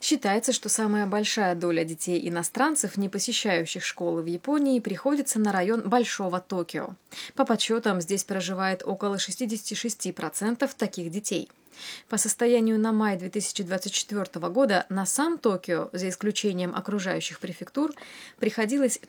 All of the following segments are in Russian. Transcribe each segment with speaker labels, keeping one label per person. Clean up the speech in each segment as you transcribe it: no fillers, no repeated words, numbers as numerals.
Speaker 1: Считается, что самая большая доля детей-иностранцев, не посещающих школы в Японии, приходится на район Большого Токио. По подсчетам, здесь проживает около 66% таких детей. По состоянию на май 2024 года на сам Токио, за исключением окружающих префектур, приходилось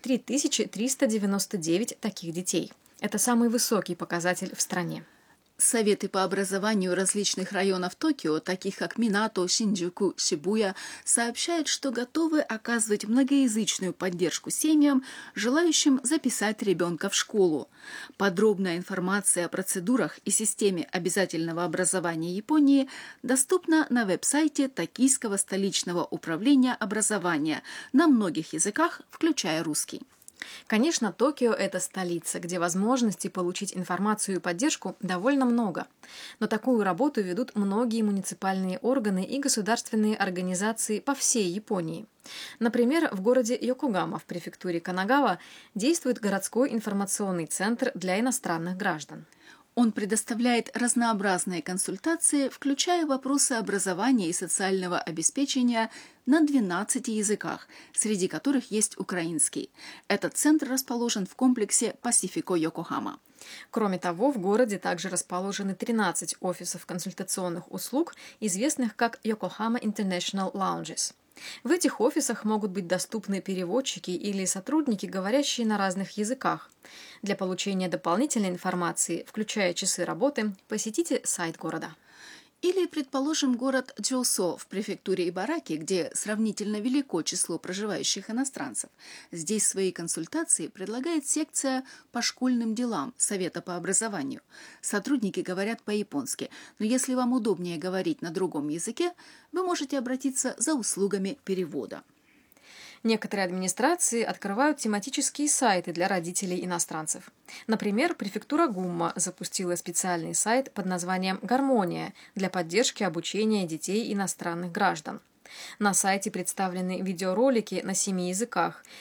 Speaker 1: 3399 таких детей. Это самый высокий показатель в стране.
Speaker 2: Советы по образованию различных районов Токио, таких как Минато, Синдзюку, Сибуя, сообщают, что готовы оказывать многоязычную поддержку семьям, желающим записать ребенка в школу. Подробная информация о процедурах и системе обязательного образования Японии доступна на веб-сайте Токийского столичного управления образования на многих языках, включая русский.
Speaker 1: Конечно, Токио – это столица, где возможностей получить информацию и поддержку довольно много. Но такую работу ведут многие муниципальные органы и государственные организации по всей Японии. Например, в городе Йокогама в префектуре Канагава действует городской информационный центр для иностранных граждан.
Speaker 2: Он предоставляет разнообразные консультации, включая вопросы образования и социального обеспечения на 12 языках, среди которых есть украинский. Этот центр расположен в комплексе Пасифико Йокохама.
Speaker 1: Кроме того, в городе также расположены 13 офисов консультационных услуг, известных как Yokohama International Lounges. В этих офисах могут быть доступны переводчики или сотрудники, говорящие на разных языках. Для получения дополнительной информации, включая часы работы, посетите сайт города.
Speaker 2: Или, предположим, город Джосо в префектуре Ибараки, где сравнительно велико число проживающих иностранцев. Здесь свои консультации предлагает секция по школьным делам Совета по образованию. Сотрудники говорят по-японски, но если вам удобнее говорить на другом языке, вы можете обратиться за услугами перевода.
Speaker 1: Некоторые администрации открывают тематические сайты для родителей иностранцев. Например, префектура Гумма запустила специальный сайт под названием «Гармония» для поддержки обучения детей иностранных граждан. На сайте представлены видеоролики на 7 языках